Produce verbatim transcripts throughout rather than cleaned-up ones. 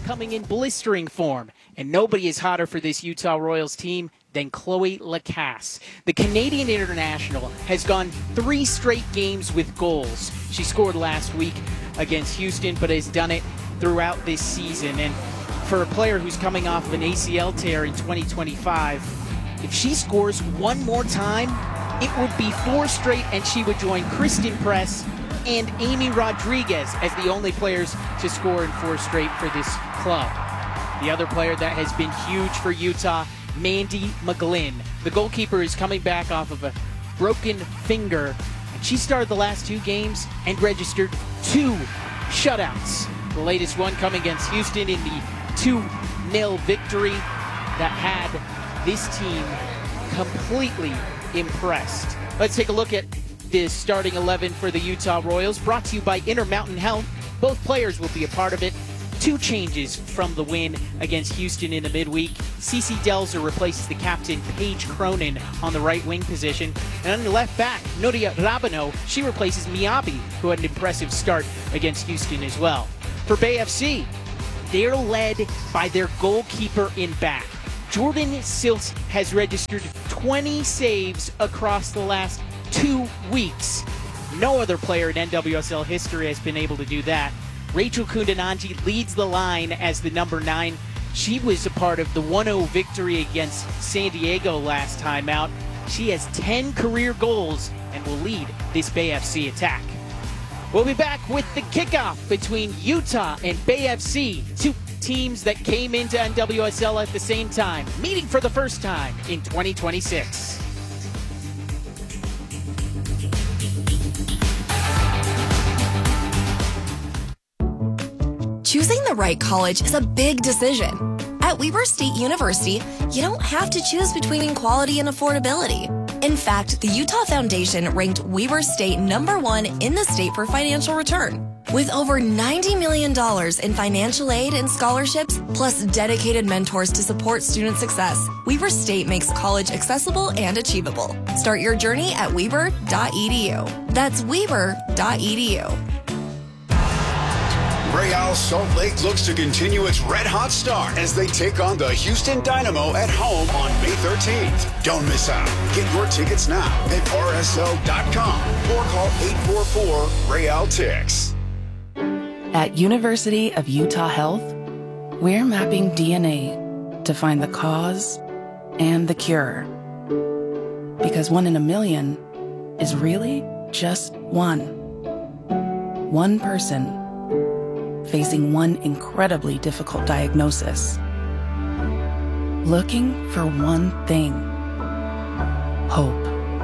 coming in blistering form, and nobody is hotter for this Utah Royals team than Chloe Lacasse. The Canadian international has gone three straight games with goals. She scored last week against Houston, but has done it throughout this season. And for a player who's coming off of an A C L tear in twenty twenty-five, if she scores one more time, it would be four straight, and she would join Kristen Press and Amy Rodriguez as the only players to score in four straight for this club. The other player that has been huge for Utah, Mandy McGlynn. The goalkeeper is coming back off of a broken finger, and she started the last two games and registered two shutouts. The latest one coming against Houston in the two nil victory that had this team completely impressed. Let's take a look at the starting eleven for the Utah Royals, brought to you by Intermountain Health. Both players will be a part of it. Two changes from the win against Houston in the midweek. Cece Delzer replaces the captain, Paige Cronin, on the right wing position. And on the left back, Nodia Rabino, she replaces Miyabi, who had an impressive start against Houston as well. For Bay F C, they're led by their goalkeeper in back. Jordan Silts has registered twenty saves across the last two weeks. No other player in N W S L history has been able to do that. Rachel Kundananji leads the line as the number nine. She was a part of the one oh victory against San Diego last time out. She has ten career goals and will lead this Bay F C attack. We'll be back with the kickoff between Utah and Bay F C, two teams that came into N W S L at the same time, meeting for the first time in twenty twenty-six. Choosing the right college is a big decision. At Weber State University, you don't have to choose between quality and affordability. In fact, the Utah Foundation ranked Weber State number one in the state for financial return. With over ninety million dollars in financial aid and scholarships, plus dedicated mentors to support student success, Weber State makes college accessible and achievable. Start your journey at weber dot e d u. That's weber dot e d u. Real Salt Lake looks to continue its red-hot start as they take on the Houston Dynamo at home on May thirteenth. Don't miss out. Get your tickets now at r s l dot com or call eight four four Real Tix. At University of Utah Health, we're mapping D N A to find the cause and the cure. Because one in a million is really just one. One person facing one incredibly difficult diagnosis, looking for one thing: hope.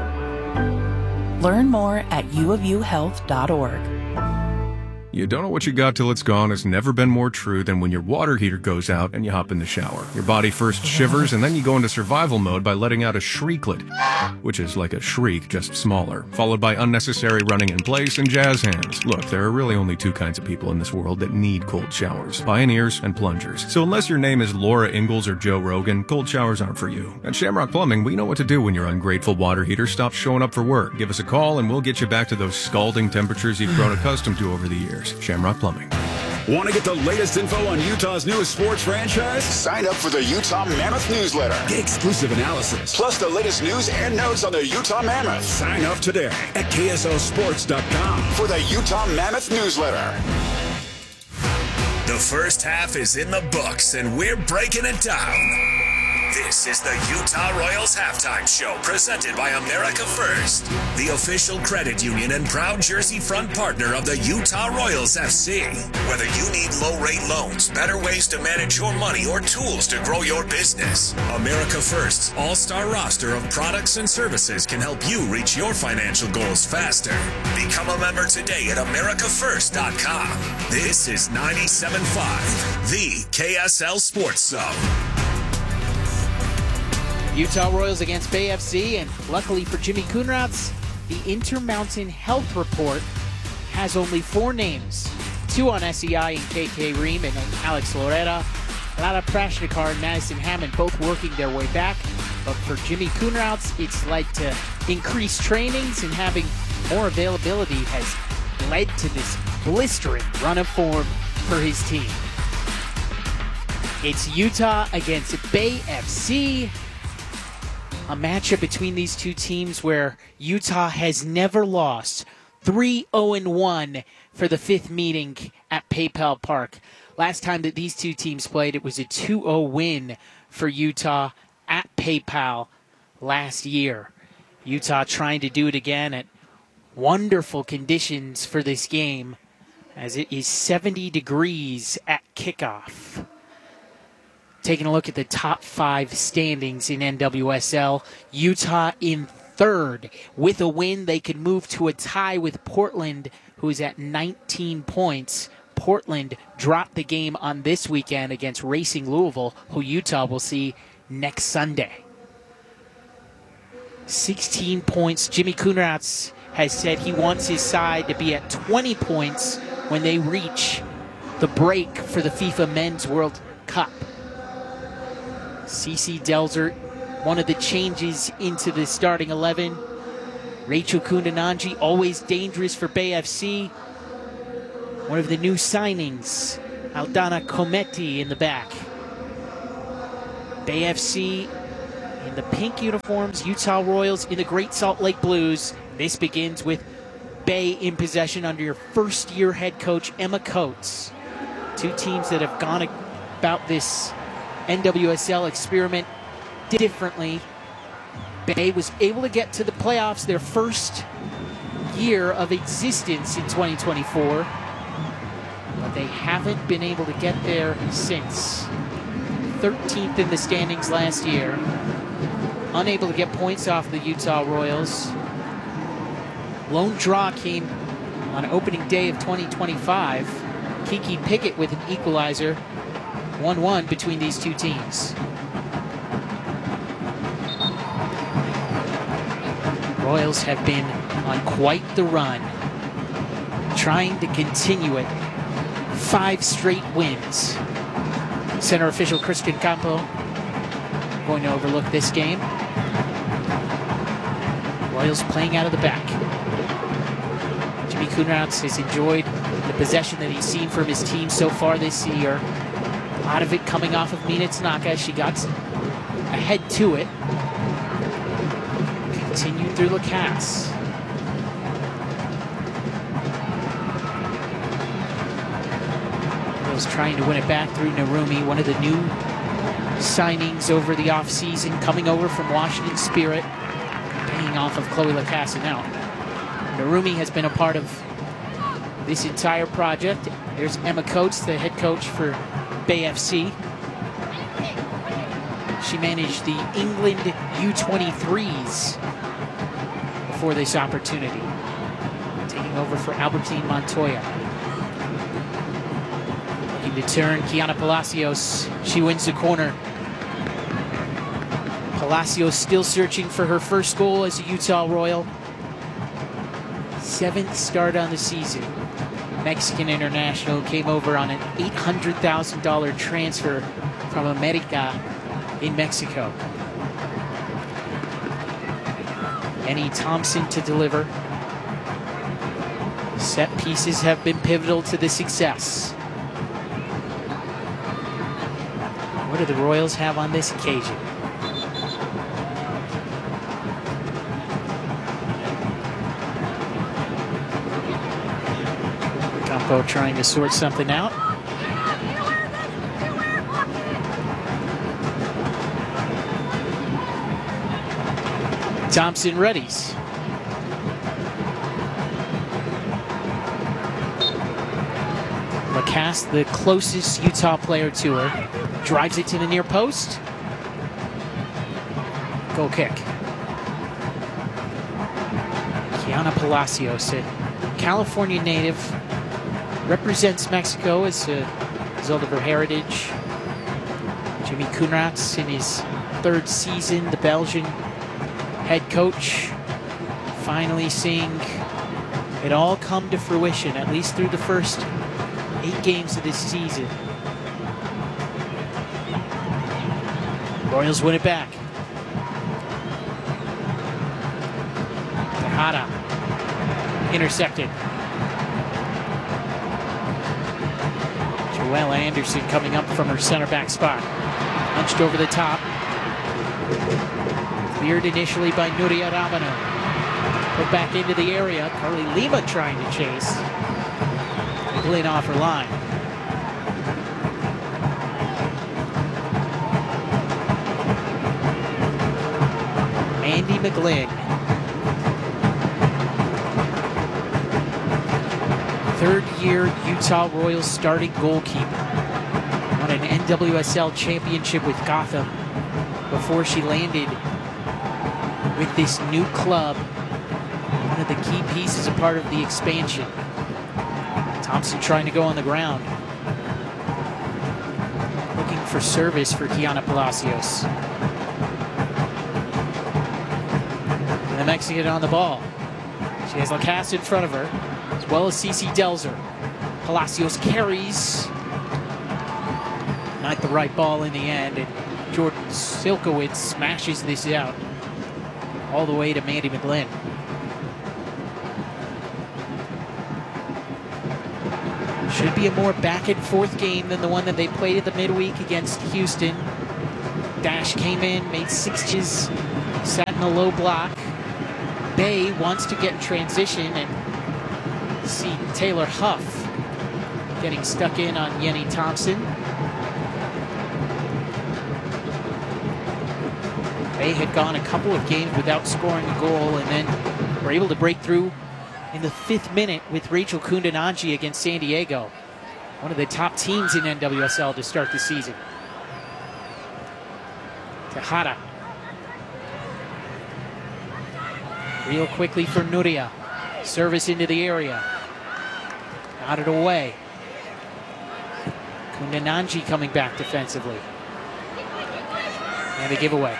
Learn more at u of u health dot org. You don't know what you got till it's gone has never been more true than when your water heater goes out and you hop in the shower. Your body first shivers and then you go into survival mode by letting out a shrieklet, which is like a shriek, just smaller, followed by unnecessary running in place and jazz hands. Look, there are really only two kinds of people in this world that need cold showers: pioneers and plungers. So unless your name is Laura Ingalls or Joe Rogan, cold showers aren't for you. At Shamrock Plumbing, we know what to do when your ungrateful water heater stops showing up for work. Give us a call and we'll get you back to those scalding temperatures you've grown accustomed to over the years. Shamrock Plumbing. Want to get the latest info on Utah's newest sports franchise? Sign up for the Utah Mammoth newsletter. Get exclusive analysis, plus the latest news and notes on the Utah Mammoth. Sign up today at k s l sports dot com for the Utah Mammoth newsletter. The first half is in the books, and we're breaking it down. This is the Utah Royals Halftime Show, presented by America First, the official credit union and proud jersey front partner of the Utah Royals F C. Whether you need low-rate loans, better ways to manage your money, or tools to grow your business, America First's all-star roster of products and services can help you reach your financial goals faster. Become a member today at america first dot com. This is ninety-seven point five, the K S L Sports Zone. Utah Royals against Bay F C, and luckily for Jimmy Coonrotz, the Intermountain Health Report has only four names. Two on S E I and K K Ream and Alex Loretta. Lara Prashnikar and Madison Hammond both working their way back. But for Jimmy Coonrotz, it's led to increased trainings, and having more availability has led to this blistering run of form for his team. It's Utah against Bay F C. A matchup between these two teams where Utah has never lost. three oh one for the fifth meeting at PayPal Park. Last time that these two teams played, it was a two oh win for Utah at PayPal last year. Utah trying to do it again at wonderful conditions for this game, as it is seventy degrees at kickoff. Taking a look at the top five standings in N W S L, Utah in third. With a win, they could move to a tie with Portland, who is at nineteen points. Portland dropped the game on this weekend against Racing Louisville, who Utah will see next Sunday. sixteen points. Jimmy Kunratz has said he wants his side to be at twenty points when they reach the break for the FIFA Men's World Cup. Cece Delzert, one of the changes into the starting eleven. Rachel Kundananji, always dangerous for Bay F C. One of the new signings, Aldana Kometi in the back. Bay F C in the pink uniforms, Utah Royals in the Great Salt Lake Blues. This begins with Bay in possession under your first-year head coach, Emma Coates. Two teams that have gone about this N W S L experiment differently. Bay was able to get to the playoffs their first year of existence in twenty twenty-four, but they haven't been able to get there since. thirteenth in the standings last year. Unable to get points off the Utah Royals. Lone draw came on opening day of twenty twenty-five. Kiki Pickett with an equalizer. one one between these two teams. Royals have been on quite the run, trying to continue it. Five straight wins. Center official Christian Campo going to overlook this game. Royals playing out of the back. Jimmy Kunratz has enjoyed the possession that he's seen from his team so far this year. A lot of it coming off of Mina Tanaka. She got ahead to it. Continued through Lacasse. Royals trying to win it back through Narumi, one of the new signings over the offseason, coming over from Washington Spirit, paying off of Chloe Lacasse. Now, Narumi has been a part of this entire project. There's Emma Coates, the head coach for Bay F C. She managed the England U twenty-threes before this opportunity, taking over for Albertine Montoya. Looking to turn, Kiana Palacios. She wins the corner. Palacios still searching for her first goal as a Utah Royal. Seventh start on the season. Mexican international came over on an eight hundred thousand dollars transfer from America in Mexico. Annie Thompson to deliver. Set pieces have been pivotal to the success. What do the Royals have on this occasion? Campo trying to sort something out. Thompson readies. Lacasse, the closest Utah player to her, drives it to the near post. Goal kick. Kiana Palacios, a California native, represents Mexico as a result of her heritage. Jimmy Kunratz in his third season, the Belgian head coach, finally seeing it all come to fruition, at least through the first eight games of this season. Royals win it back. Tejada intercepted. Noelle Anderson coming up from her center back spot. Punched over the top. Cleared initially by Nuria Ramano. Put back into the area. Carly Lima trying to chase. McGlynn off her line. Mandy McGlynn. Third year Utah Royals starting goalkeeper. Won an N W S L championship with Gotham before she landed with this new club. One of the key pieces, a part of the expansion. Thompson trying to go on the ground. Looking for service for Kiana Palacios. And the Mexican on the ball. She has Lacasse in front of her, as well as Cece Delzer. Palacios carries. Not the right ball in the end, and Jordan Silkowitz smashes this out all the way to Mandy McGlynn. Should be a more back and forth game than the one that they played at the midweek against Houston. Dash came in, made sixes, sat in a low block. Bay wants to get in transition and see Taylor Huff getting stuck in on Yenny Thompson. Bay had gone a couple of games without scoring a goal and then were able to break through in the fifth minute with Rachel Kundananji against San Diego. One of the top teams in N W S L to start the season. Tejada. Real quickly for Nuria. Service into the area. Nodded away. Kundananji coming back defensively. And a giveaway.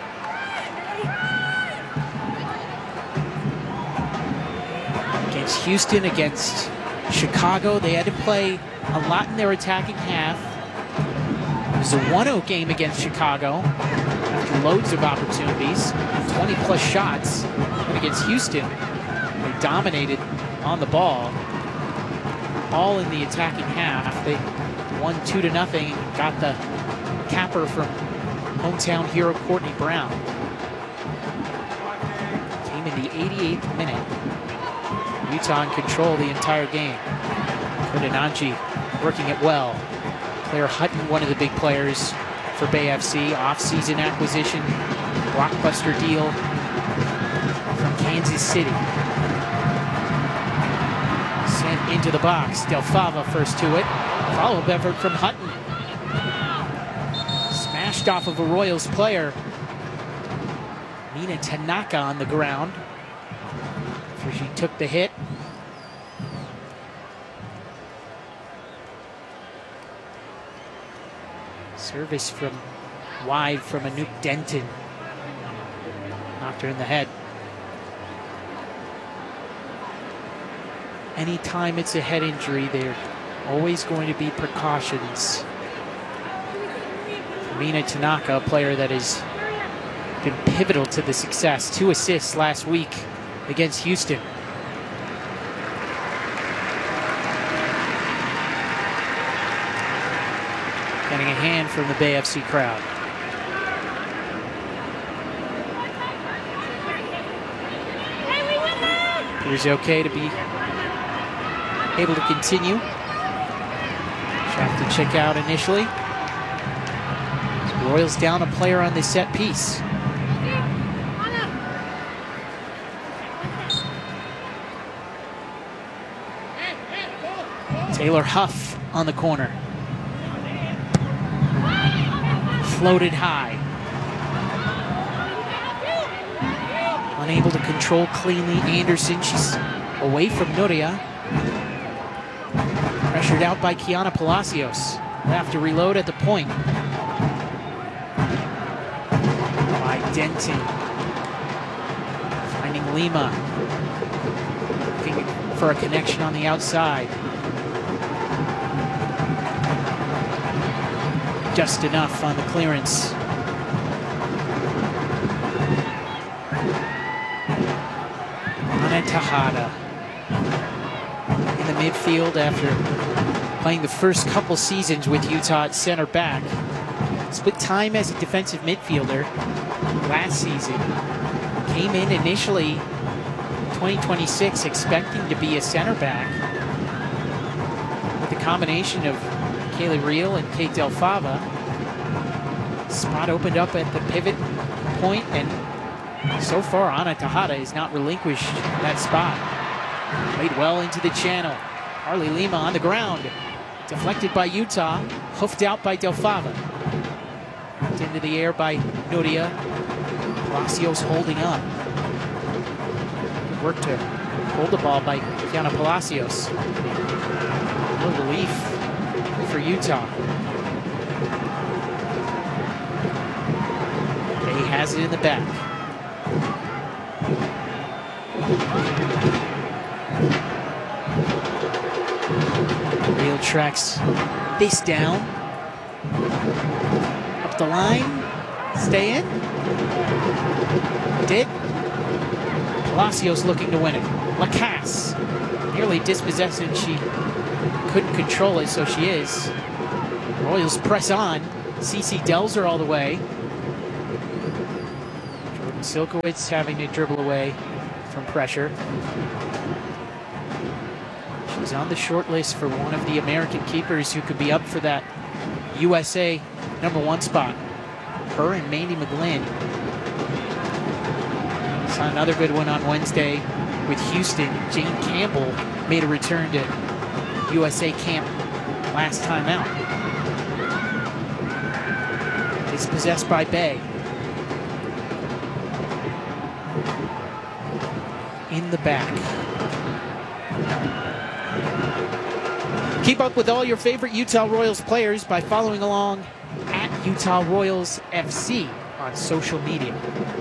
Against Houston, against Chicago, they had to play a lot in their attacking half. It was a one oh game against Chicago after loads of opportunities, twenty plus shots. And against Houston, they dominated on the ball, all in the attacking half. They won two to nothing and got the capper from hometown hero Courtney Brown. Came in the eighty-eighth minute. Utah in control the entire game. Kundananji working it well. Claire Hutton, one of the big players for Bay F C. Off-season acquisition, blockbuster deal from Kansas City. Sent into the box. Del Fava first to it. Follow-up effort from Hutton. Smashed off of a Royals player. Mina Tanaka on the ground. After she took the hit. Service from wide from Anouk Denton. Knocked her in the head. Anytime it's a head injury, there are always going to be precautions. Mina Tanaka, a player that has been pivotal to the success. Two assists last week against Houston. Getting a hand from the Bay F C crowd. Appears okay to be able to continue. Should have to check out initially. So Royals down a player on this set piece. Taylor Huff on the corner. Floated high. Unable to control cleanly. Anderson, she's away from Nuria. Pressured out by Kiana Palacios. We'll have to reload at the point. By Denton. Finding Lima. Looking for a connection on the outside. Just enough on the clearance. Ana Tejada in the midfield after playing the first couple seasons with Utah at center back. Split time as a defensive midfielder last season. Came in initially twenty twenty-six expecting to be a center back. With the combination of Kaylee Reel and Kate Del Fava. Spot opened up at the pivot point, and so far Ana Tejada has not relinquished that spot. Played well into the channel. Harley Lima on the ground. Deflected by Utah. Hoofed out by Del Fava. Knocked into the air by Nuria. Palacios holding up. Good work to hold the ball by Kiana Palacios. No relief for Utah. He has it in the back. Reel tracks this down. Up the line. Stay in. Did. Palacios looking to win it. Lacasse nearly dispossessed it. She couldn't control it, so she is. Royals press on. Cece Delzer all the way. Jordan Silkowitz having to dribble away from pressure. She's on the short list for one of the American keepers who could be up for that U S A number one spot. Her and Mandy McGlynn. Saw another good one on Wednesday with Houston. Jane Campbell made a return to U S A camp last time out. Dispossessed by Bay. In the back. Keep up with all your favorite Utah Royals players by following along at Utah Royals F C on social media.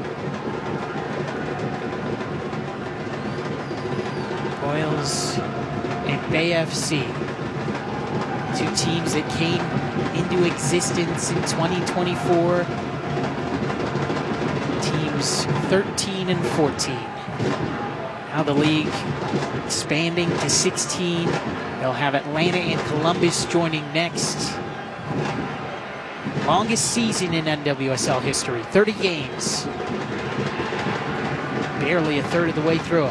Royals and Bay F C, two teams that came into existence in twenty twenty-four. Teams thirteen and fourteen. Now the league expanding to sixteen. They'll have Atlanta and Columbus joining next. Longest season in N W S L history, thirty games. Barely a third of the way through it.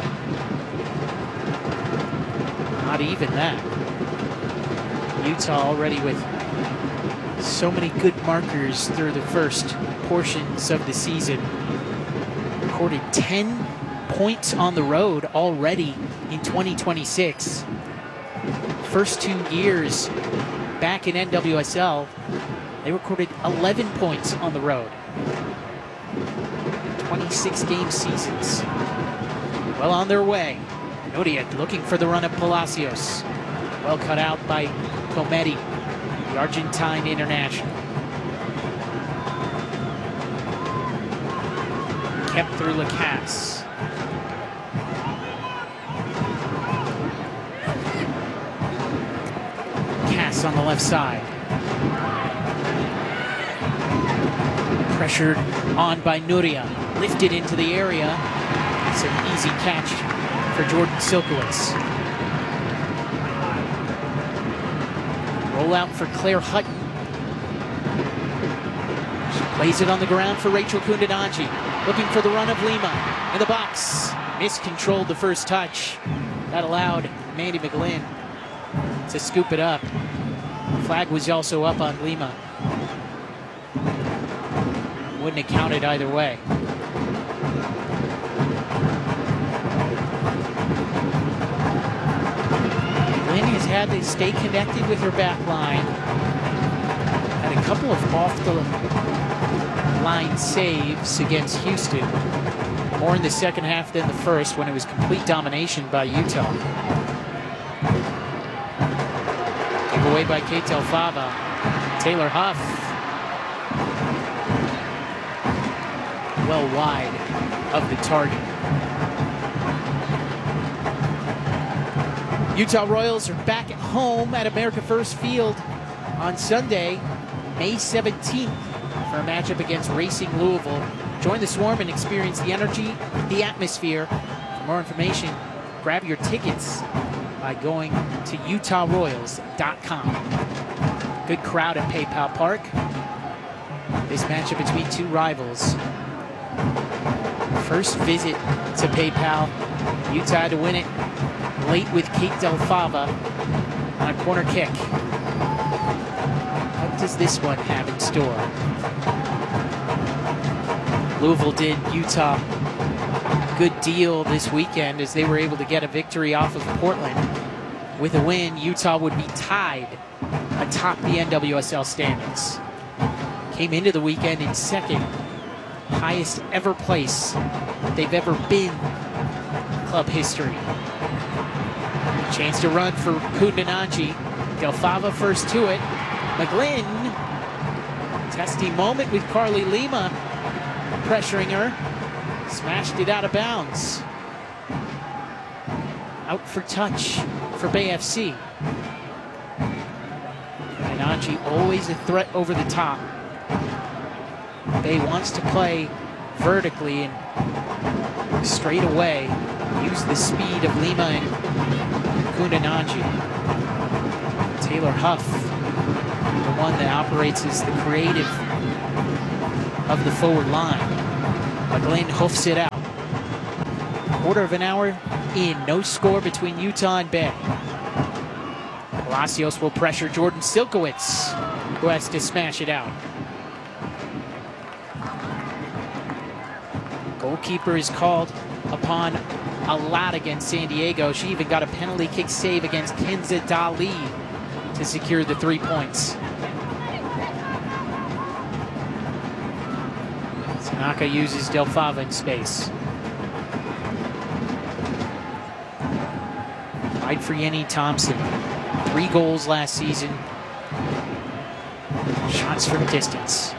Not even that. Utah already with so many good markers through the first portions of the season. Recorded ten points on the road already in twenty twenty-six. First two years back in N W S L, they recorded eleven points on the road. twenty-six game seasons. Well on their way. Nuria looking for the run of Palacios. Well cut out by Cometti, the Argentine international. Kept through Lacasse. Cass on the left side. Pressured on by Nuria. Lifted into the area. It's an easy catch for Jordan Silkowitz. Roll out for Claire Hutton. She plays it on the ground for Rachel Kundananji. Looking for the run of Lima in the box. Miscontrolled the first touch. That allowed Mandy McGlynn to scoop it up. Flag was also up on Lima. Wouldn't have counted either way. McGlynn has had to stay connected with her back line. Had a couple of off the line saves against Houston. More in the second half than the first when it was complete domination by Utah. Away by Kate Del Fava. Taylor Huff. Well wide of the target. Utah Royals are back at home at America First Field on Sunday, May seventeenth for a matchup against Racing Louisville. Join the Swarm and experience the energy, the atmosphere. For more information, grab your tickets by by going to Utah Royals dot com. Good crowd at PayPal Park. This matchup between two rivals. First visit to PayPal. Utah had to win it late with Kate Del Fava on a corner kick. What does this one have in store? Louisville did Utah good deal this weekend as they were able to get a victory off of Portland. With a win, Utah would be tied atop the N W S L standings. Came into the weekend in second, highest ever place they've ever been in club history. Chance to run for Kundananji. Del Fava first to it. McGlynn, testing moment with Carly Lima pressuring her. Smashed it out of bounds. Out for touch for Bay F C. Kundananji always a threat over the top. Bay wants to play vertically and straight away. Use the speed of Lima and Kundananji. Taylor Huff, the one that operates as the creative of the forward line. McGlynn hoofs it out. Quarter of an hour in, no score between Utah and Bay. Palacios will pressure Jordan Silkowitz, who has to smash it out. Goalkeeper is called upon a lot against San Diego. She even got a penalty kick save against Kenza Dali to secure the three points. Tanaka uses Del Fava in space. Fight for Yenny Thompson. Three goals last season. Shots from distance.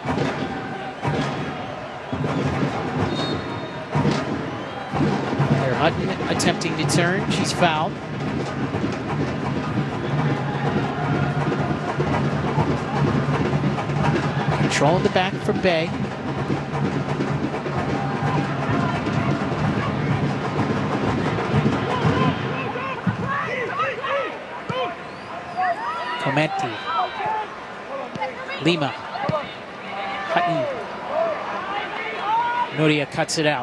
Claire Hutton attempting to turn. She's fouled. Control in the back for Bay. Comenti. Lima. Hutton. Nuria cuts it out.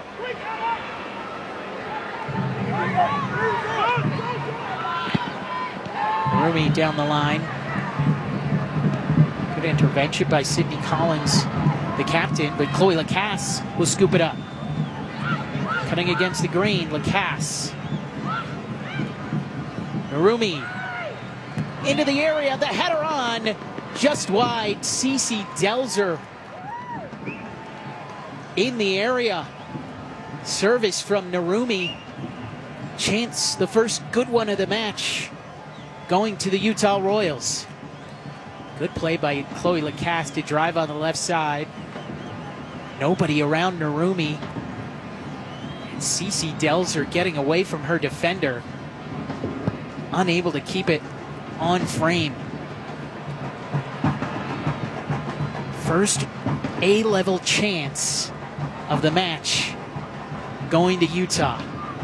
Rumi down the line. Good intervention by Sydney Collins, the captain, but Chloe Lacasse will scoop it up. Cutting against the green, Lacasse. Narumi into the area, the header on, just wide. Cece Delzer in the area. Service from Narumi. Chance, the first good one of the match, going to the Utah Royals. Good play by Chloe Lacasse to drive on the left side. Nobody around Narumi. And Cece Delzer getting away from her defender. Unable to keep it on frame. First A-level chance of the match going to Utah.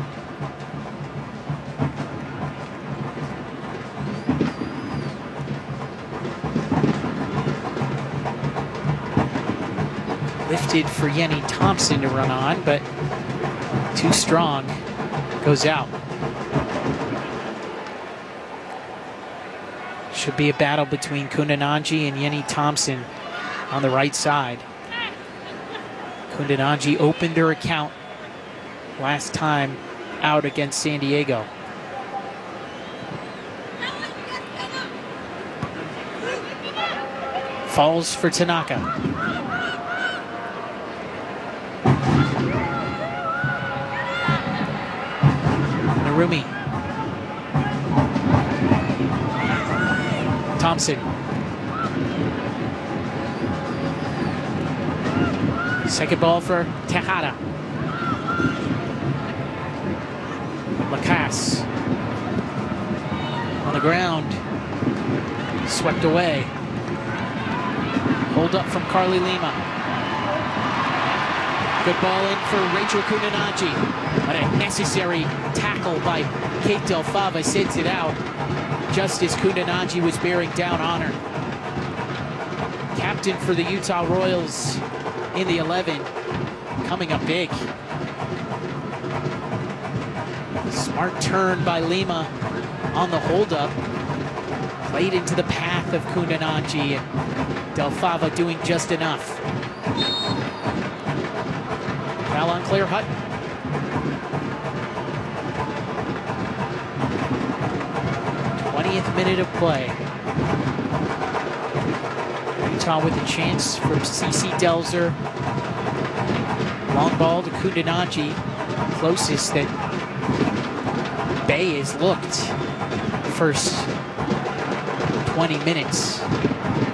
Lifted for Yenny Thompson to run on, but too strong. Goes out. Should be a battle between Kundananji and Yenny Thompson on the right side. Kundananji opened her account last time out against San Diego. Falls for Tanaka. Narumi. Thompson. Second ball for Tejada. Lacasse. On the ground. Swept away. Hold up from Carly Lima. Good ball in for Rachel Kundananji. But a necessary tackle by Kate Del Fava sends it out just as Kundanaji was bearing down on her. Captain for the Utah Royals in the eleven, coming up big. Smart turn by Lima on the holdup. Played into the path of Kundanaji. Del Fava doing just enough. Foul on Claire Hutton. twentieth minute of play. Utah with a chance from Cece Delzer. Long ball to Kundanaji. Closest that Bay has looked first twenty minutes.